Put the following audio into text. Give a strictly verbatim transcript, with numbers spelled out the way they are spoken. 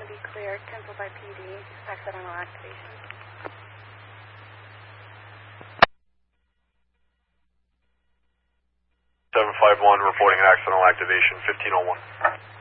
be cleared. Cancelled by P D. Accidental activation. seven five one reporting an accidental activation, fifteen oh one.